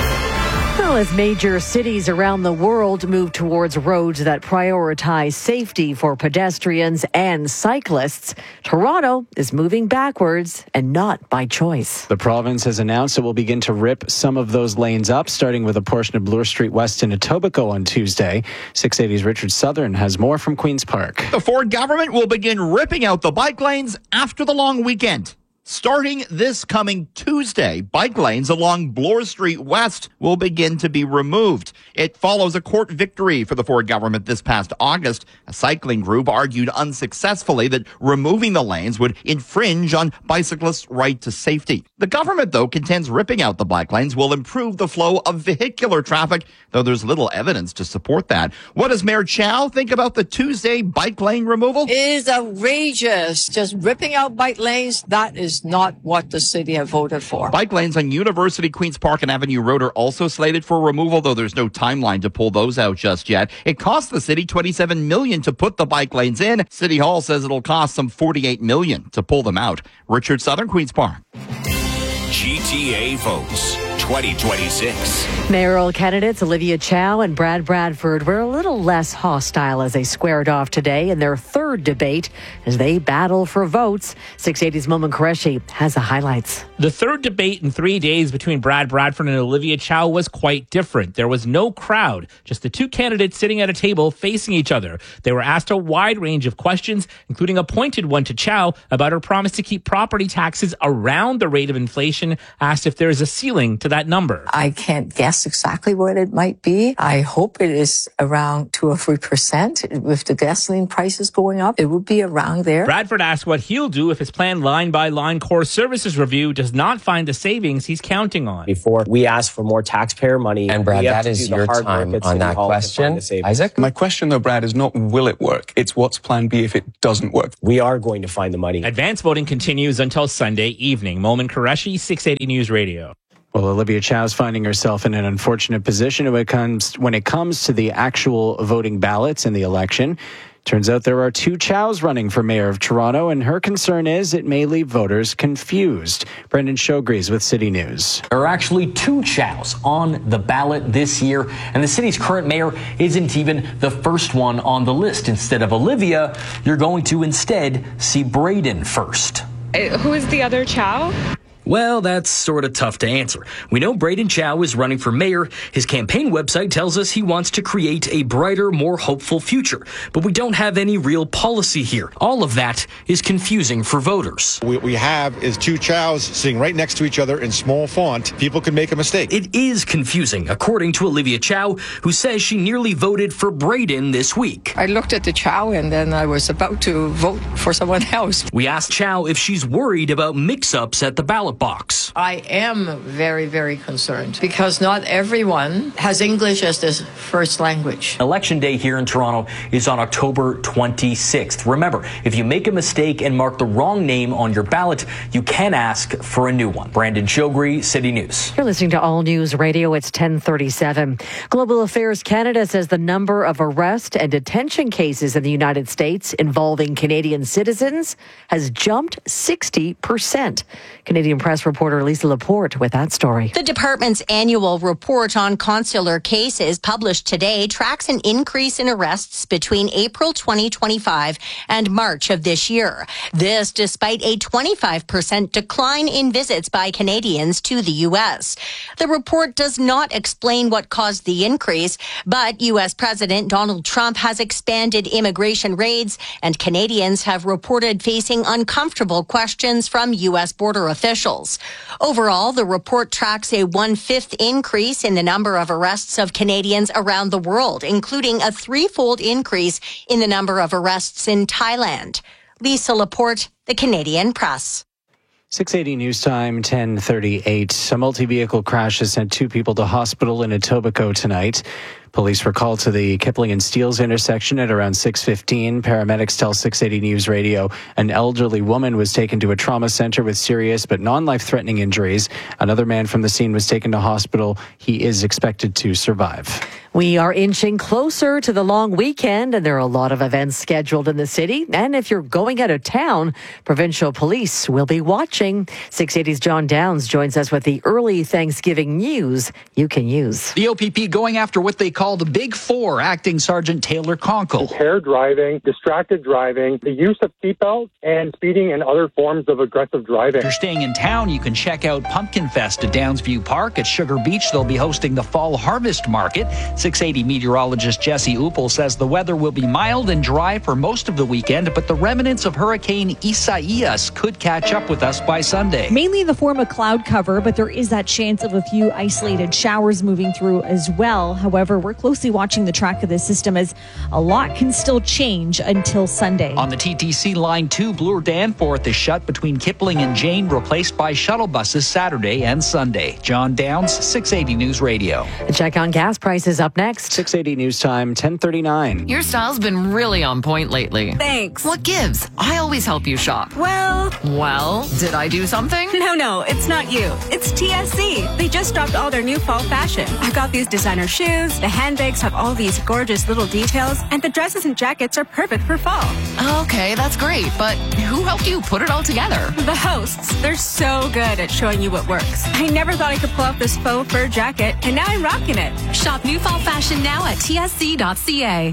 Well, as major cities around the world move towards roads that prioritize safety for pedestrians and cyclists, Toronto is moving backwards and not by choice. The province has announced it will begin to rip some of those lanes up, starting with a portion of Bloor Street West in Etobicoke on Tuesday. six eighty's Richard Southern has more from Queen's Park. The Ford government will begin ripping out the bike lanes after the long weekend. Starting this coming Tuesday, bike lanes along Bloor Street West will begin to be removed. It follows a court victory for the Ford government this past August. A cycling group argued unsuccessfully that removing the lanes would infringe on bicyclists' right to safety. The government, though, contends ripping out the bike lanes will improve the flow of vehicular traffic, though there's little evidence to support that. What does Mayor Chow think about the Tuesday bike lane removal? It is outrageous. Just ripping out bike lanes, that is not what the city have voted for. Bike lanes on University, Queen's Park, and Avenue Road are also slated for removal, though there's no timeline to pull those out just yet. It cost the city twenty-seven million dollars to put the bike lanes in. City Hall says it'll cost some forty-eight million dollars to pull them out. Richard Southern, Queen's Park. G T A votes. twenty twenty-six. Mayoral candidates Olivia Chow and Brad Bradford were a little less hostile as they squared off today in their third debate as they battle for votes. six eighty's Momin Qureshi has the highlights. The third debate in three days between Brad Bradford and Olivia Chow was quite different. There was no crowd, just the two candidates sitting at a table facing each other. They were asked a wide range of questions, including a pointed one to Chow about her promise to keep property taxes around the rate of inflation, asked if there is a ceiling to that number. I can't guess exactly what it might be. I hope it is around two or three percent. With the gasoline prices going up, it would be around there. Bradford asked what he'll do if his planned line-by-line core services review does not find the savings he's counting on. Before we ask for more taxpayer money, and Brad, we have that to is do the your hard time work at on City that Hall to question. find the savings. Isaac? My question, though, Brad, is not will it work? It's what's plan B if it doesn't work. We are going to find the money. Advance voting continues until Sunday evening. Momin Qureshi, six eighty News Radio. Well, Olivia Chow's finding herself in an unfortunate position when it comes when it comes to the actual voting ballots in the election. Turns out there are two Chows running for mayor of Toronto, and her concern is it may leave voters confused. Brendan Shogrees with City News. There are actually two Chows on the ballot this year, and the city's current mayor isn't even the first one on the list. Instead of Olivia, you're going to instead see Braden first. Uh, who is the other Chow? Well, that's sort of tough to answer. We know Braden Chow is running for mayor. His campaign website tells us he wants to create a brighter, more hopeful future. But we don't have any real policy here. All of that is confusing for voters. What we have is two Chows sitting right next to each other in small font. People can make a mistake. It is confusing, according to Olivia Chow, who says she nearly voted for Braden this week. I looked at the Chow and then I was about to vote for someone else. We asked Chow if she's worried about mix-ups at the ballot box. I am very, very concerned because not everyone has English as their first language. Election day here in Toronto is on October twenty-sixth. Remember, if you make a mistake and mark the wrong name on your ballot, you can ask for a new one. Brandon Shogri, City News. You're listening to All News Radio. It's ten thirty-seven. Global Affairs Canada says the number of arrest and detention cases in the United States involving Canadian citizens has jumped sixty percent. Canadian Press reporter Lisa Laporte with that story. The department's annual report on consular cases published today tracks an increase in arrests between April twenty twenty-five and March of this year. This despite a twenty-five percent decline in visits by Canadians to the U S. The report does not explain what caused the increase, but U S President Donald Trump has expanded immigration raids, and Canadians have reported facing uncomfortable questions from U S border officials. Overall, the report tracks a one-fifth increase in the number of arrests of Canadians around the world, including a threefold increase in the number of arrests in Thailand. Lisa Laporte, The Canadian Press. six eighty News Time, ten thirty-eight. A multi-vehicle crash has sent two people to hospital in Etobicoke tonight. Police were called to the Kipling and Steeles intersection at around six fifteen. Paramedics tell six eighty News Radio an elderly woman was taken to a trauma center with serious but non-life-threatening injuries. Another man from the scene was taken to hospital. He is expected to survive. We are inching closer to the long weekend, and there are a lot of events scheduled in the city. And if you're going out of town, provincial police will be watching. six eighty's John Downs joins us with the early Thanksgiving news you can use. The O P P going after what they call the Big Four, Acting Sergeant Taylor Conkle. Impaired driving, distracted driving, the use of seatbelts, and speeding and other forms of aggressive driving. If you're staying in town, you can check out Pumpkin Fest at Downsview Park. At Sugar Beach, they'll be hosting the Fall Harvest Market. six eighty meteorologist Jesse Uppel says the weather will be mild and dry for most of the weekend, but the remnants of Hurricane Isaias could catch up with us by Sunday. Mainly in the form of cloud cover, but there is that chance of a few isolated showers moving through as well. However, we're closely watching the track of this system as a lot can still change until Sunday. On the T T C Line two, Bloor Danforth is shut between Kipling and Jane, replaced by shuttle buses Saturday and Sunday. John Downs, six eighty News Radio. A check on gas prices up next. six eighty News Time, ten thirty-nine. Your style's been really on point lately. Thanks. What gives? I always help you shop. Well... Well, did I do something? No, no, it's not you. It's T S C. They just dropped all their new fall fashion. I got these designer shoes, the handbags have all these gorgeous little details, and the dresses and jackets are perfect for fall. Okay, that's great, but who helped you put it all together? The hosts. They're so good at showing you what works. I never thought I could pull off this faux fur jacket, and now I'm rocking it. Shop new fall fashion now at T S C dot C A.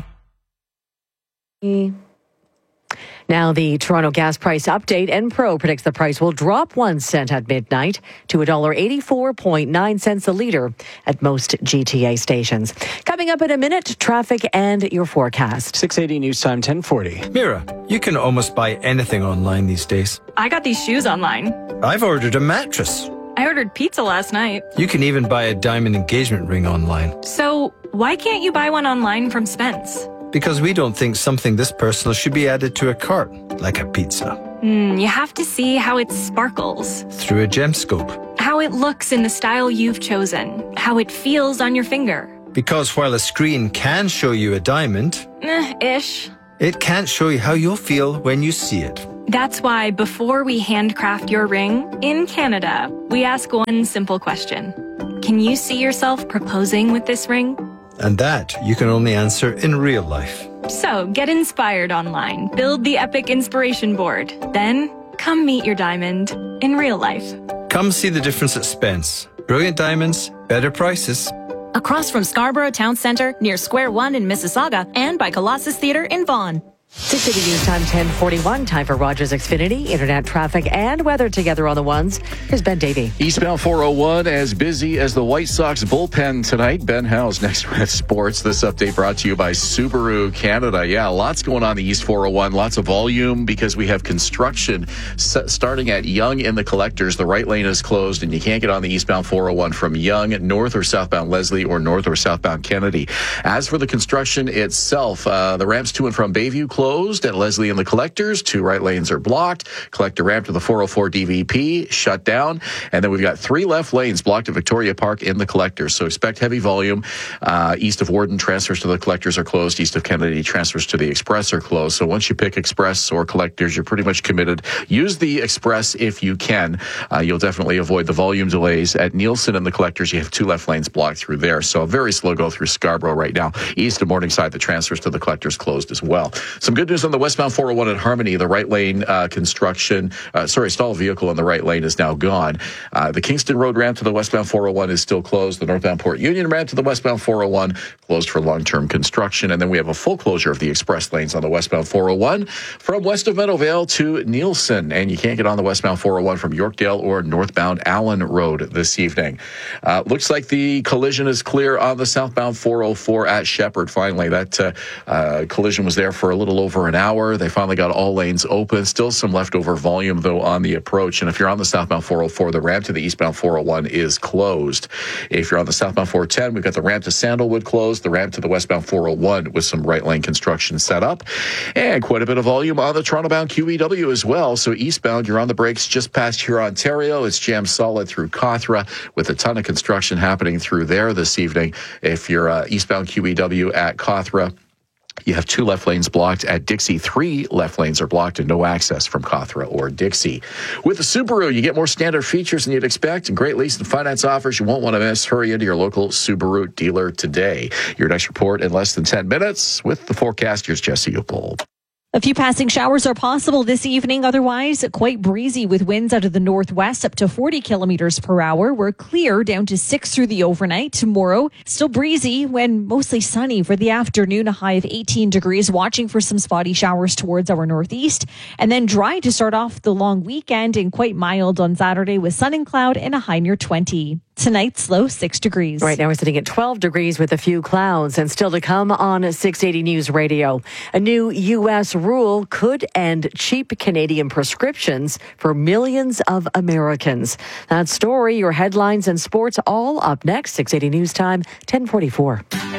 Now, the Toronto gas price update. Enpro predicts the price will drop one cent at midnight to one dollar eighty-four point nine cents a litre at most G T A stations. Coming up in a minute, traffic and your forecast. six eighty News Time, ten forty. Mira, you can almost buy anything online these days. I got these shoes online. I've ordered a mattress. I ordered pizza last night. You can even buy a diamond engagement ring online. So, why can't you buy one online from Spence? Because we don't think something this personal should be added to a cart, like a pizza. Mm, you have to see how it sparkles. Through a gemscope. How it looks in the style you've chosen. How it feels on your finger. Because while a screen can show you a diamond, Eh, ish. it can't show you how you'll feel when you see it. That's why before we handcraft your ring, in Canada, we ask one simple question. Can you see yourself proposing with this ring? And that you can only answer in real life. So, get inspired online. Build the epic inspiration board. Then, come meet your diamond in real life. Come see the difference at Spence. Brilliant diamonds, better prices. Across from Scarborough Town Centre, near Square One in Mississauga, and by Colossus Theatre in Vaughan. six eighty News Time, ten forty-one. Time for Rogers Xfinity. Internet, traffic, and weather together on the ones. Here's Ben Davey. Eastbound four oh one, as busy as the White Sox bullpen tonight. Ben Howes next with sports. This update brought to you by Subaru Canada. Yeah, lots going on the East four oh one. Lots of volume because we have construction starting at Yonge in the collectors. The right lane is closed, and you can't get on the eastbound four oh one from Yonge, north or southbound Leslie, or north or southbound Kennedy. As for the construction itself, uh, the ramps to and from Bayview closed. Closed at Leslie and the collectors. Two right lanes are blocked. Collector ramp to the four oh four D V P shut down. And then we've got three left lanes blocked at Victoria Park in the collectors. So expect heavy volume. Uh, east of Warden, transfers to the collectors are closed. East of Kennedy, transfers to the Express are closed. So once you pick Express or collectors, you're pretty much committed. Use the Express if you can. Uh, you'll definitely avoid the volume delays. At Nielsen and the collectors, you have two left lanes blocked through there. So a very slow go through Scarborough right now. East of Morningside, the transfers to the collectors closed as well. Some good news on the westbound four oh one at Harmony. The right lane uh, construction, uh, sorry, stalled vehicle in the right lane is now gone. Uh, the Kingston Road ramp to the westbound four oh one is still closed. The northbound Port Union ramp to the westbound four oh one closed for long-term construction. And then we have a full closure of the express lanes on the westbound four oh one from west of Meadowvale to Nielsen. And you can't get on the westbound four oh one from Yorkdale or northbound Allen Road this evening. Uh, looks like the collision is clear on the southbound four oh four at Shepherd. Finally, that uh, uh, collision was there for a little over an hour. They finally got all lanes open. Still some leftover volume, though, on the approach. And if you're on the southbound four oh four, the ramp to the eastbound four oh one is closed. If you're on the southbound four ten, we've got the ramp to Sandalwood closed, the ramp to the westbound four oh one with some right lane construction set up, and quite a bit of volume on the Toronto-bound Q E W as well. So eastbound, you're on the brakes just past Huron, Ontario. It's jammed solid through Cawthra with a ton of construction happening through there this evening. If you're uh, eastbound Q E W at Cawthra, you have two left lanes blocked at Dixie. Three left lanes are blocked and no access from Cawthra or Dixie. With the Subaru, you get more standard features than you'd expect and great lease and finance offers you won't want to miss. Hurry into your local Subaru dealer today. Your next report in less than ten minutes with the forecast. Here's Jesse Uppold. A few passing showers are possible this evening. Otherwise, quite breezy with winds out of the northwest up to forty kilometers per hour. We're clear down to six through the overnight. Tomorrow, still breezy when mostly sunny for the afternoon, a high of eighteen degrees. Watching for some spotty showers towards our northeast. And then dry to start off the long weekend and quite mild on Saturday with sun and cloud and a high near twenty. Tonight's low six degrees. Right now we're sitting at twelve degrees with a few clouds, and still to come on six eighty News Radio. A new U S rule could end cheap Canadian prescriptions for millions of Americans. That story, your headlines and sports all up next. six eighty News Time, ten forty-four.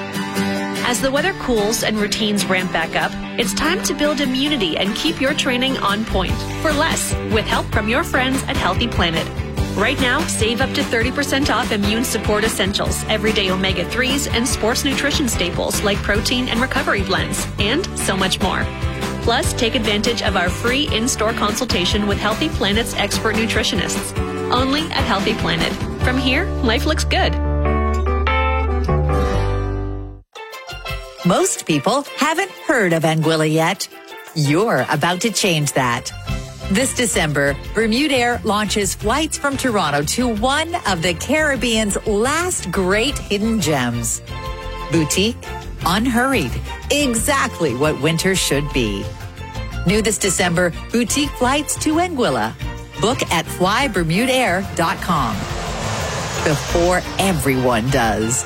As the weather cools and routines ramp back up, it's time to build immunity and keep your training on point for less with help from your friends at Healthy Planet. Right now, save up to thirty percent off immune support essentials, everyday omega threes, and sports nutrition staples like protein and recovery blends, and so much more. Plus, take advantage of our free in-store consultation with Healthy Planet's expert nutritionists. Only at Healthy Planet. From here, life looks good. Most people haven't heard of Anguilla yet. You're about to change that. This December, Bermudair launches flights from Toronto to one of the Caribbean's last great hidden gems. Boutique, unhurried, exactly what winter should be. New this December, boutique flights to Anguilla. Book at fly bermuda air dot com. Before everyone does.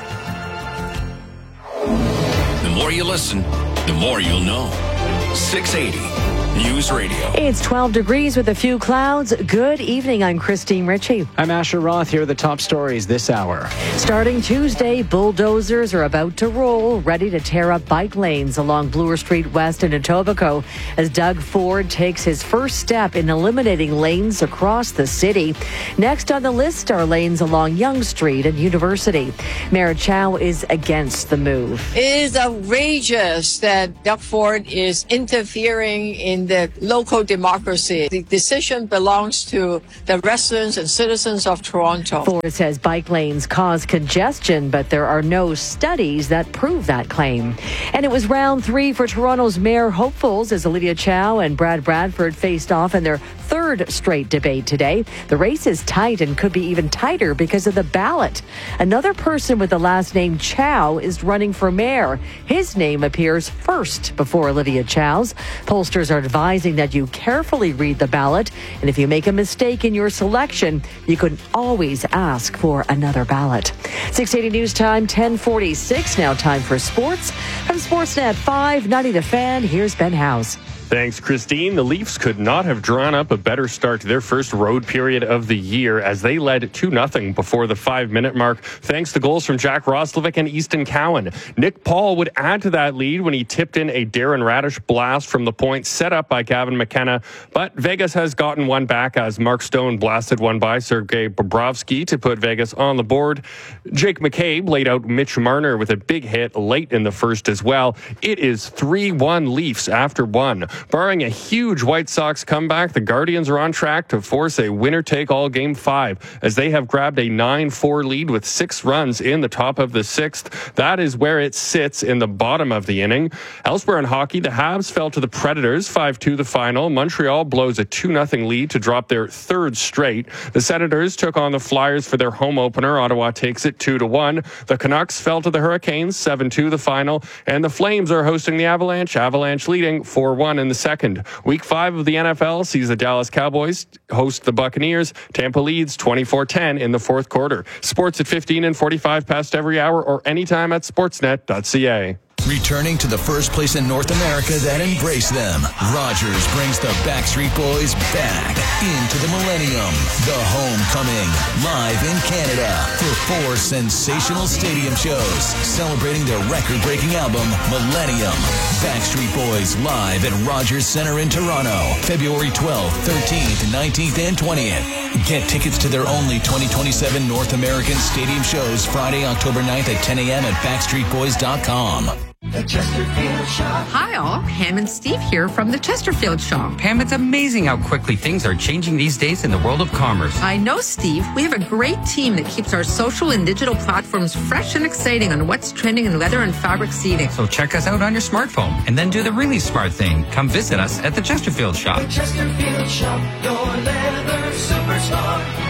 The more you listen, the more you'll know. six eighty News Radio. It's twelve degrees with a few clouds. Good evening. I'm Christine Ritchie. I'm Asher Roth. Here are the top stories this hour. Starting Tuesday, bulldozers are about to roll, ready to tear up bike lanes along Bloor Street West in Etobicoke as Doug Ford takes his first step in eliminating lanes across the city. Next on the list are lanes along Yonge Street and University. Mayor Chow is against the move. It is outrageous that Doug Ford is interfering in the local democracy. The decision belongs to the residents and citizens of Toronto. Ford says bike lanes cause congestion, but there are no studies that prove that claim. And it was round three for Toronto's mayor hopefuls as Olivia Chow and Brad Bradford faced off in their third straight debate today. The race is tight and could be even tighter because of the ballot. Another person with the last name Chow is running for mayor. His name appears first before Olivia Chow's. Pollsters are advising that you carefully read the ballot, and if you make a mistake in your selection, you can always ask for another ballot. six eighty News Time, ten forty-six. Now time for sports. From Sportsnet five ninety The Fan, here's Ben House. Thanks, Christine. The Leafs could not have drawn up a better start to their first road period of the year as they led two nothing before the five-minute mark, thanks to goals from Jack Roslovic and Easton Cowan. Nick Paul would add to that lead when he tipped in a Darren Radish blast from the point set up by Gavin McKenna, but Vegas has gotten one back as Mark Stone blasted one by Sergei Bobrovsky to put Vegas on the board. Jake McCabe laid out Mitch Marner with a big hit late in the first as well. It is three one Leafs after one. Barring a huge White Sox comeback, the Guardians are on track to force a winner-take-all Game five as they have grabbed a nine four lead with six runs in the top of the sixth. That is where it sits in the bottom of the inning. Elsewhere in hockey, the Habs fell to the Predators five two the final. Montreal blows a two nothing lead to drop their third straight. The Senators took on the Flyers for their home opener. Ottawa takes it two to one. The Canucks fell to the Hurricanes seven two the final. And the Flames are hosting the Avalanche. Avalanche leading four one in the second. Week five of the N F L sees the Dallas Cowboys host the Buccaneers. Tampa leads twenty-four ten in the fourth quarter. Sports at fifteen and forty-five past every hour or anytime at sportsnet dot c a. Returning to the first place in North America that embraced them, Rogers brings the Backstreet Boys back into the Millennium. The Homecoming, live in Canada for four sensational stadium shows celebrating their record-breaking album, Millennium. Backstreet Boys live at Rogers Centre in Toronto, February twelfth, thirteenth, nineteenth, and twentieth. Get tickets to their only twenty twenty-seven North American stadium shows Friday, October ninth at ten a.m. at backstreet boys dot com. The Chesterfield Shop. Hi all, Pam and Steve here from the Chesterfield Shop. Pam, it's amazing how quickly things are changing these days in the world of commerce. I know, Steve. We have a great team that keeps our social and digital platforms fresh and exciting on what's trending in leather and fabric seating. So check us out on your smartphone and then do the really smart thing. Come visit us at the Chesterfield Shop. The Chesterfield Shop, your leather superstar.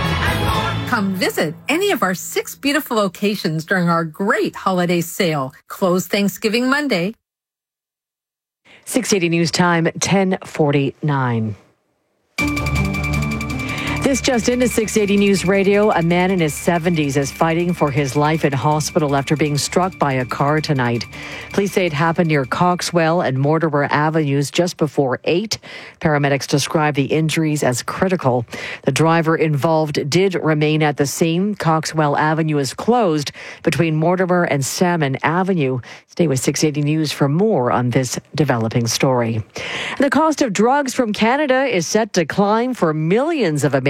Come visit any of our six beautiful locations during our great holiday sale. Closed Thanksgiving Monday. six eighty News Time, ten forty-nine. This just into six eighty News Radio. A man in his seventies is fighting for his life in hospital after being struck by a car tonight. Police say it happened near Coxwell and Mortimer Avenues just before eight. Paramedics describe the injuries as critical. The driver involved did remain at the scene. Coxwell Avenue is closed between Mortimer and Salmon Avenue. Stay with six eighty News for more on this developing story. The cost of drugs from Canada is set to climb for millions of Americans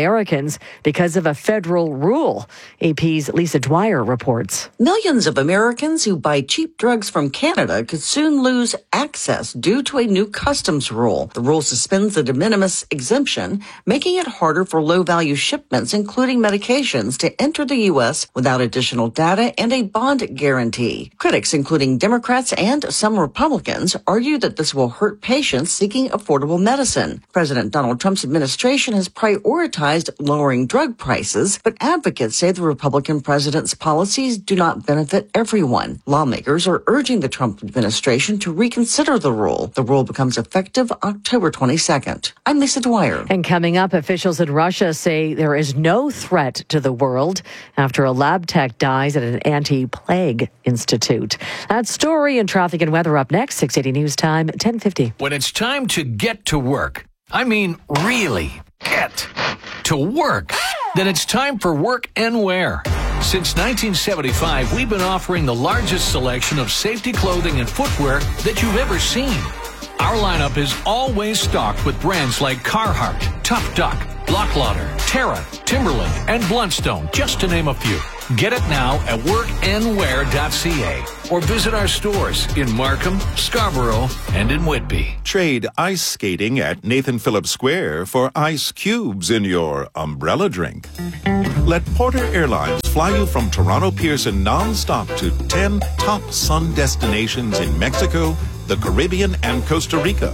Americans because of a federal rule. A P's Lisa Dwyer reports. Millions of Americans who buy cheap drugs from Canada could soon lose access due to a new customs rule. The rule suspends the de minimis exemption, making it harder for low-value shipments, including medications, to enter the U S without additional data and a bond guarantee. Critics, including Democrats and some Republicans, argue that this will hurt patients seeking affordable medicine. President Donald Trump's administration has prioritized lowering drug prices, but advocates say the Republican president's policies do not benefit everyone. Lawmakers are urging the Trump administration to reconsider the rule. The rule becomes effective October twenty-second. I'm Lisa Dwyer. And coming up, officials in Russia say there is no threat to the world after a lab tech dies at an anti-plague institute. That story and traffic and weather up next. six eighty News Time, ten fifty. When it's time to get to work, I mean really get to work, then it's time for Work and Wear. Since nineteen seventy-five, we've been offering the largest selection of safety clothing and footwear that you've ever seen. Our lineup is always stocked with brands like Carhartt, Tough Duck, Block Lauder, Terra, Timberland, and Bluntstone, just to name a few. Get it now at work and wear dot c a or visit our stores in Markham, Scarborough, and in Whitby. Trade ice skating at Nathan Phillips Square for ice cubes in your umbrella drink. Let Porter Airlines fly you from Toronto Pearson nonstop to ten top sun destinations in Mexico, the Caribbean, and Costa Rica.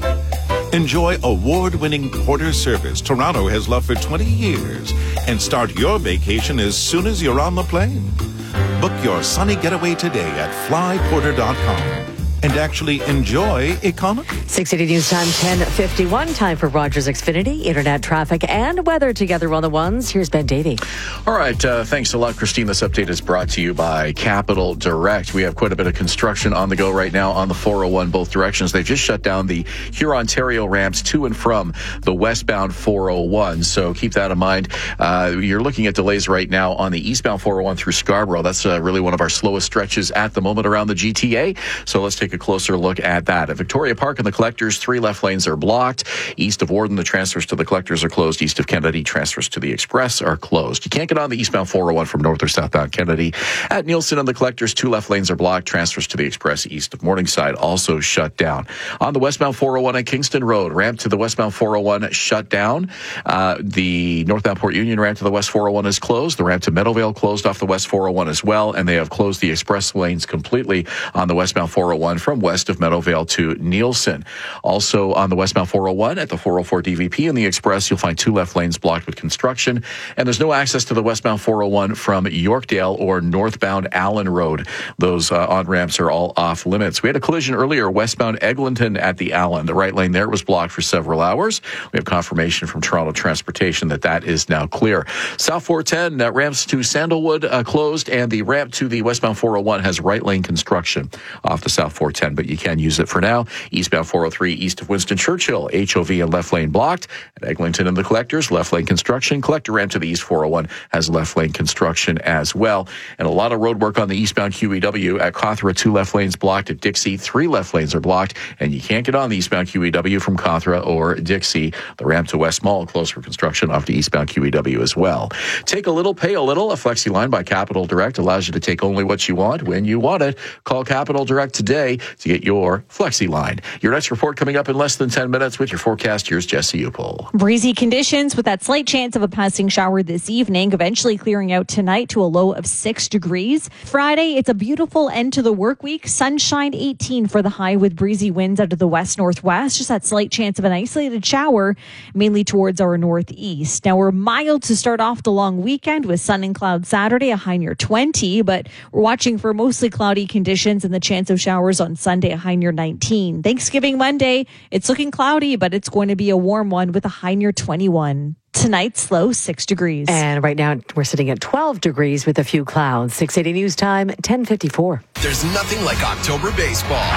Enjoy award-winning Porter service Toronto has loved for twenty years and start your vacation as soon as you're on the plane. Book your sunny getaway today at fly porter dot com and actually enjoy economy. six eighty News Time, ten fifty-one. Time for Rogers Xfinity, internet traffic and weather together on the ones. Here's Ben Davey. All right. Uh, thanks a lot, Christine. This update is brought to you by Capital Direct. We have quite a bit of construction on the go right now on the four oh one both directions. They've just shut down the Huron-Ontario ramps to and from the westbound four oh one. So keep that in mind. Uh, you're looking at delays right now on the eastbound four oh one through Scarborough. That's uh, really one of our slowest stretches at the moment around the G T A. So let's take a closer look at that. At Victoria Park and the Collectors, three left lanes are blocked. East of Warden, the transfers to the Collectors are closed. East of Kennedy, transfers to the Express are closed. You can't get on the eastbound four oh one from north or southbound Kennedy. At Nielsen and the Collectors, two left lanes are blocked. Transfers to the Express east of Morningside also shut down. On the westbound four oh one at Kingston Road, ramp to the westbound four oh one shut down. Uh, the northbound Port Union ramp to the west four oh one is closed. The ramp to Meadowvale closed off the west four oh one as well, and they have closed the express lanes completely on the westbound four oh one from west of Meadowvale to Nielsen. Also on the westbound four oh one at the four oh four D V P and the Express, you'll find two left lanes blocked with construction, and there's no access to the westbound four oh one from Yorkdale or northbound Allen Road. Those uh, on-ramps are all off limits. We had a collision earlier westbound Eglinton at the Allen. The right lane there was blocked for several hours. We have confirmation from Toronto Transportation that that is now clear. South four ten, uh, ramps to Sandalwood uh, closed, and the ramp to the westbound four oh one has right lane construction off the South four ten, but you can use it for now. Eastbound four oh three east of Winston Churchill, H O V and left lane blocked. At Eglinton and the Collectors, left lane construction. Collector ramp to the east four oh one has left lane construction as well. And a lot of road work on the eastbound Q E W. At Cawthra, two left lanes blocked. At Dixie, three left lanes are blocked, and you can't get on the eastbound Q E W from Cawthra or Dixie. The ramp to West Mall closed for construction off the eastbound Q E W as well. Take a little, pay a little. A Flexi line by Capital Direct allows you to take only what you want when you want it. Call Capital Direct today to get your Flexi line. Your next report coming up in less than ten minutes with your forecast. Here's Jesse Upel. Breezy conditions with that slight chance of a passing shower this evening, eventually clearing out tonight to a low of six degrees. Friday, it's a beautiful end to the work week. Sunshine eighteen for the high with breezy winds out of the west-northwest. Just that slight chance of an isolated shower, mainly towards our northeast. Now, we're mild to start off the long weekend with sun and cloud Saturday, a high near twenty, but we're watching for mostly cloudy conditions and the chance of showers on Sunday, a high near nineteen. Thanksgiving Monday, it's looking cloudy, but it's going to be a warm one with a high near twenty-one. Tonight's low, six degrees. And right now, we're sitting at twelve degrees with a few clouds. six eighty News Time, ten fifty-four. There's nothing like October baseball.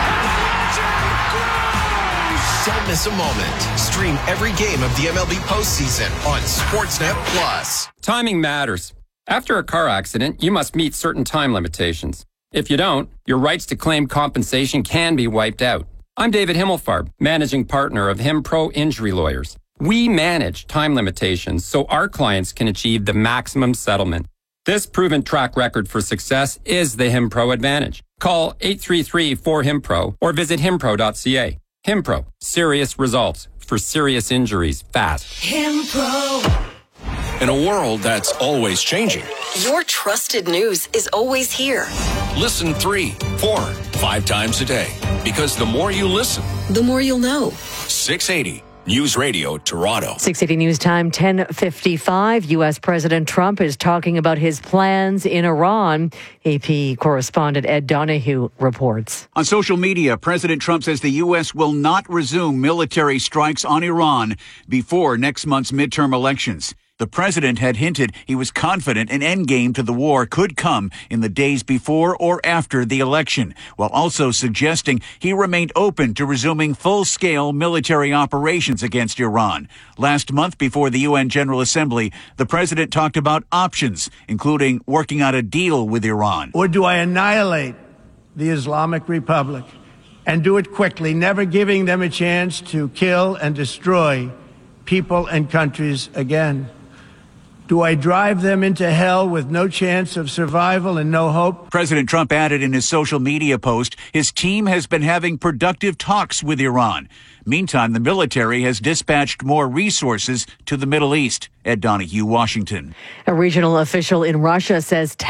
Don't miss a moment. Stream every game of the M L B postseason on Sportsnet Plus. Timing matters. After a car accident, you must meet certain time limitations. If you don't, your rights to claim compensation can be wiped out. I'm David Himmelfarb, managing partner of Him Pro Injury Lawyers. We manage time limitations so our clients can achieve the maximum settlement. This proven track record for success is the HimPro Advantage. Call eight three three four HimPro or visit himpro dot c a. HimPro, serious results for serious injuries fast. HimPro. In a world that's always changing, your trusted news is always here. Listen three, four, five times a day. Because the more you listen, the more you'll know. six eighty News Radio Toronto. six eighty News Time, ten fifty-five. U S. President Trump is talking about his plans in Iran. A P correspondent Ed Donahue reports. On social media, President Trump says the U S will not resume military strikes on Iran before next month's midterm elections. The president had hinted he was confident an endgame to the war could come in the days before or after the election, while also suggesting he remained open to resuming full-scale military operations against Iran. Last month, before the U N General Assembly, the president talked about options, including working out a deal with Iran. Or do I annihilate the Islamic Republic and do it quickly, never giving them a chance to kill and destroy people and countries again? Do I drive them into hell with no chance of survival and no hope? President Trump added in his social media post, his team has been having productive talks with Iran. Meantime, the military has dispatched more resources to the Middle East. Ed Donahue, Washington. A regional official in Russia says